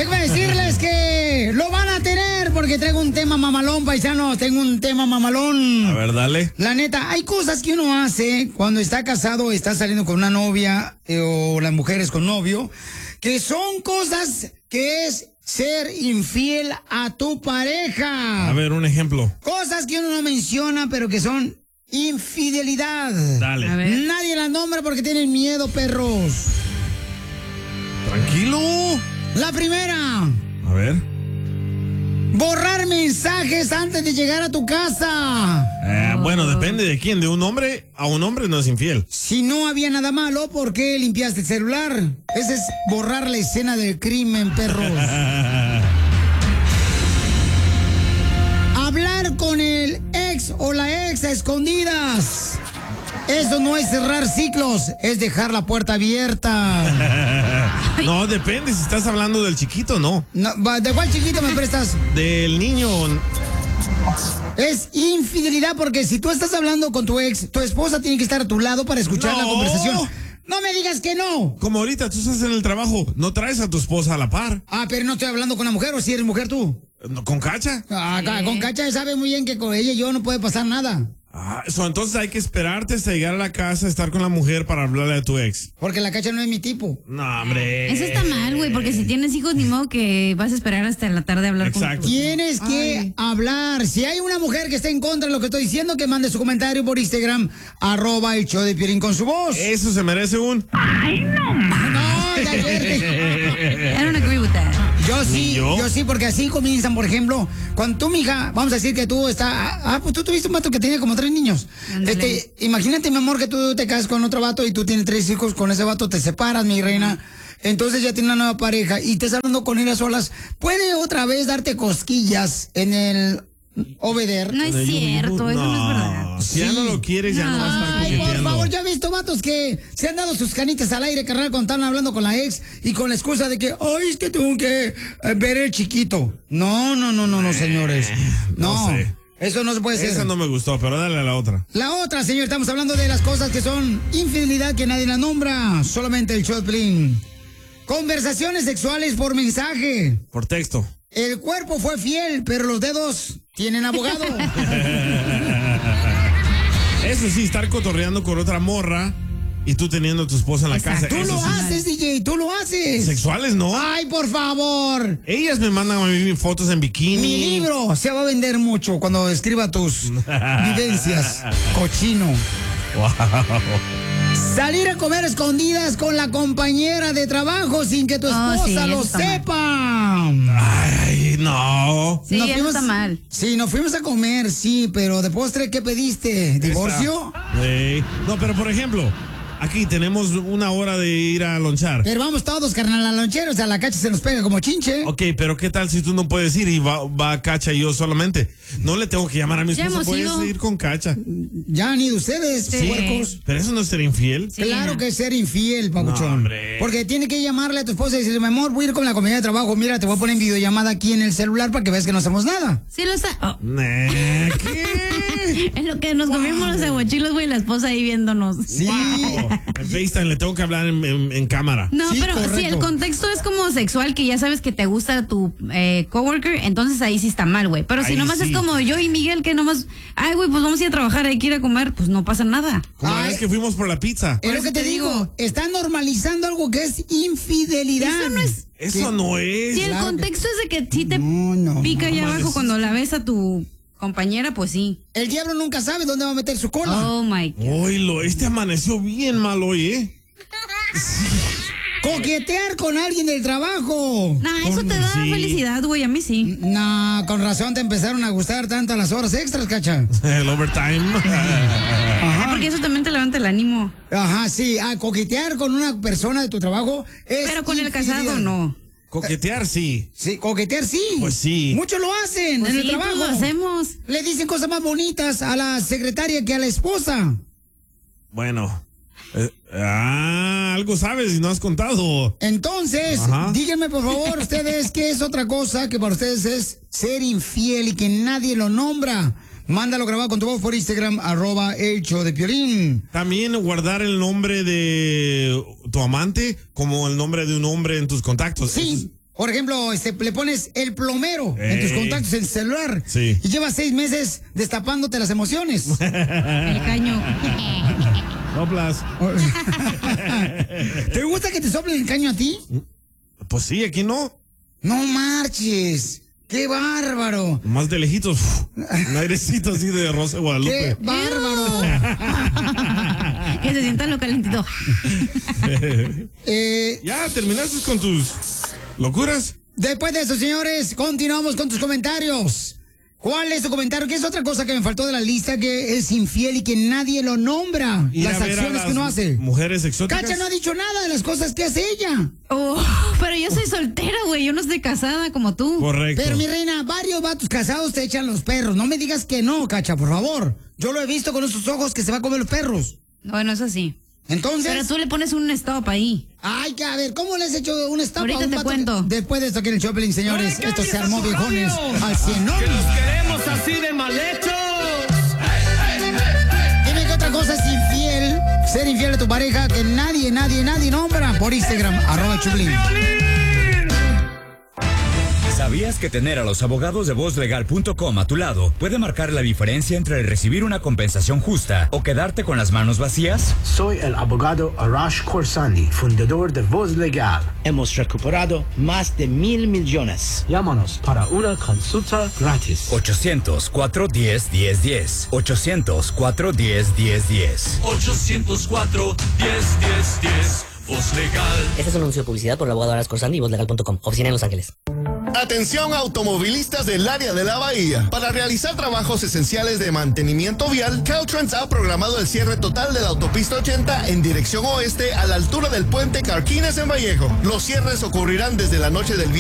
Déjame decirles que lo van a tener porque traigo un tema mamalón, paisanos. Tengo un tema mamalón. A ver, dale. La neta, hay cosas que uno hace cuando está casado, está saliendo con una novia o las mujeres con novio, que son cosas que es ser infiel a tu pareja. A ver, un ejemplo. Cosas que uno no menciona, pero que son infidelidad. Dale. A ver. Nadie las nombra porque tienen miedo, perros. Tranquilo. La primera, A ver. borrar mensajes antes de llegar a tu casa. Bueno, depende de quién. De un hombre a un hombre no es infiel. Si no había nada malo, ¿por qué limpiaste el celular? Ese es borrar la escena del crimen, perros. Hablar con el ex o la ex a escondidas. Eso no es cerrar ciclos, es dejar la puerta abierta. No, depende si estás hablando del chiquito, no. ¿De cuál chiquito me prestas? Del niño. Es infidelidad porque si tú estás hablando con tu ex, tu esposa tiene que estar a tu lado para escuchar la conversación. No me digas que no. Como ahorita tú estás en el trabajo, no traes a tu esposa a la par. Ah, pero no estoy hablando con una mujer, o si eres mujer tú. ¿Con Cacha? Con Cacha sabe muy bien que con ella y yo no puede pasar nada. Entonces hay que esperarte hasta llegar a la casa, estar con la mujer para hablarle a tu ex. Porque la Cacha no es mi tipo. No, hombre. Eso está mal, güey, porque si tienes hijos, ni modo que vas a esperar hasta la tarde a hablar con tu... Tienes que hablar. Si hay una mujer que está en contra de lo que estoy diciendo, que mande su comentario por Instagram, @el show de Piolín con su voz. Eso se merece un... ¡Ay, no! No, ya I don't agree with that. Yo sí, porque así comienzan, por ejemplo, cuando tú, mija, vamos a decir que tú estás, pues tú tuviste un vato que tenía como 3 niños. Imagínate, mi amor, que tú te casas con otro vato y tú tienes 3 hijos, con ese vato te separas, mi reina. Entonces ya tiene una nueva pareja y te estás hablando con él a solas. Puede otra vez darte cosquillas en el obeder. No es cierto, eso no es verdad. Si ya no lo quieres, ya no vas a estar coqueteando. Por favor, ya he visto vatos que se han dado sus canitas al aire, carnal, cuando están hablando con la ex y con la excusa de que, ay, es que tengo que ver el chiquito. No, señores. No sé. Eso no se puede hacer. Esa no me gustó, pero dale a la otra. La otra, señor, estamos hablando de las cosas que son infidelidad, que nadie la nombra. Solamente el show de Piolín. Conversaciones sexuales por mensaje. Por texto. El cuerpo fue fiel, pero los dedos tienen abogado. Eso sí, estar cotorreando con otra morra y tú teniendo a tu esposa en la casa. Tú lo haces, DJ, tú lo haces. Sexuales, ¿no? Ay, por favor. Ellas me mandan a mí fotos en bikini. Mi libro se va a vender mucho cuando escriba tus vivencias, cochino. Wow. Salir a comer escondidas con la compañera de trabajo sin que tu esposa lo sepa. Ay, no. Sí, eso está mal. Sí, nos fuimos a comer, sí, pero de postre, ¿qué pediste? ¿Divorcio? Sí. No, pero por ejemplo, aquí tenemos 1 hora de ir a lonchar. Pero vamos todos, carnal, a lonchero, o sea, la Cacha se nos pega como chinche. Ok, pero ¿qué tal si tú no puedes ir y va Cacha y yo solamente? No le tengo que llamar a mi esposa, puedes ir con Cacha. Ya, ni de ustedes, puercos. Pero eso no es ser infiel. Sí, claro que es ser infiel, papuchón. No, hombre. Porque tiene que llamarle a tu esposa y decirle, mi amor, voy a ir con la compañía de trabajo. Mira, te voy a poner en videollamada aquí en el celular para que veas que no hacemos nada. Sí, lo está. Oh. ¿Qué? Es lo que nos comimos los aguachilos, güey, la esposa ahí viéndonos. Sí. Wow. En FaceTime le tengo que hablar en cámara. No, Sí, pero correcto. si el contexto es como sexual, que ya sabes que te gusta tu coworker, entonces ahí sí está mal, güey. Pero si Ahí nomás sí. es como yo y Miguel, que nomás, ay, güey, pues vamos a ir a trabajar, hay que ir a comer, pues no pasa nada. Como la vez que fuimos por la pizza. Es lo que te digo, están normalizando algo que es infidelidad. Eso no es. Eso no es. Si el contexto es de que sí te pica allá abajo mames. cuando la ves a tu compañera, pues sí. El diablo nunca sabe dónde va a meter su cola. Oh my God. Oilo, este amaneció bien mal hoy, ¿eh? Coquetear con alguien del trabajo. Nah, eso te da felicidad, güey, a mí sí. No, con razón te empezaron a gustar tanto las horas extras, Cacha. El overtime. Ah, porque eso también te levanta el ánimo. Ajá, sí, coquetear con una persona de tu trabajo es Pero con el infidelidad. casado no. Coquetear, sí. Sí, coquetear sí. Pues sí. Muchos lo hacen Pues en sí, el trabajo. pues lo hacemos. Le dicen cosas más bonitas a la secretaria que a la esposa. Bueno. Algo sabes y no has contado. Entonces, Ajá. díganme por favor ustedes qué es otra cosa que para ustedes es ser infiel y que nadie lo nombra. Mándalo grabado con tu voz por Instagram, @el show de Piolín. También guardar el nombre de tu amante como el nombre de un hombre en tus contactos. Sí, Por ejemplo, le pones el plomero en tus contactos en el celular. Sí. Y llevas 6 meses destapándote las emociones. El caño. Soplas. ¿Te gusta que te soplen el caño a ti? Pues sí, aquí no. No marches. ¡Qué bárbaro! Más de lejitos. Un airecito así de Rosa de Guadalupe. ¡Qué bárbaro! Que se sientan lo calentito. Ya, terminaste con tus locuras. Después de eso, señores, continuamos con tus comentarios. ¿Cuál es tu comentario? ¿Qué es otra cosa que me faltó de la lista que es infiel y que nadie lo nombra? Las acciones que no hace. Mujeres exóticas. Cacha no ha dicho nada de las cosas que hace ella. Oh, pero yo soy soltera, güey. Yo no estoy casada como tú. Correcto. Pero mi reina, varios vatos casados te echan los perros. No me digas que no, Cacha, por favor. Yo lo he visto con esos ojos que se va a comer los perros. Bueno, eso sí. Entonces. Pero tú le pones un stop ahí. Ay, que a ver, ¿cómo le has hecho un stop Ahorita a un te vato cuento. Después de esto aquí en el Choplin, señores, esto se armó viejones al 100. Que los queremos así de mal hechos. Dime qué otra cosa es infiel, ser infiel a tu pareja que nadie nombra por Instagram, @Choplin. ¿Sabías que tener a los abogados de VozLegal.com a tu lado puede marcar la diferencia entre recibir una compensación justa o quedarte con las manos vacías? Soy el abogado Arash Khorsandi, fundador de Voz Legal. Hemos recuperado más de 1,000 millones. Llámanos para una consulta gratis. 800-410-1010. 800-410-1010. 804-10-10-10. Voz Legal. Este es un anuncio de publicidad por el abogado Arash Khorsandi y VozLegal.com. Oficina en Los Ángeles. Atención automovilistas del área de la Bahía. Para realizar trabajos esenciales de mantenimiento vial, Caltrans ha programado el cierre total de la autopista 80 en dirección oeste a la altura del puente Carquines en Vallejo. Los cierres ocurrirán desde la noche del viernes